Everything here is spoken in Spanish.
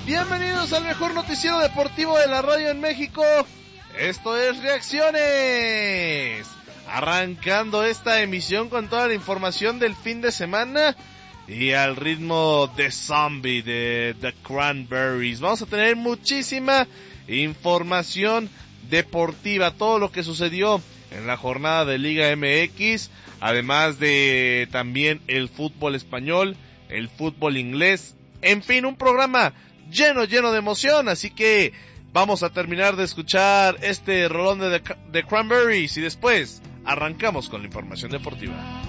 Bienvenidos al mejor noticiero deportivo de la radio en México. Esto es Reacciones. Arrancando esta emisión con toda la información del fin de semana y al ritmo de Zombie de The Cranberries. Vamos a tener muchísima información deportiva, todo lo que sucedió en la jornada de Liga MX, además de también el fútbol español, el fútbol inglés, en fin, un programa lleno de emoción, así que vamos a terminar de escuchar este rolón de The Cranberries y después arrancamos con la información deportiva.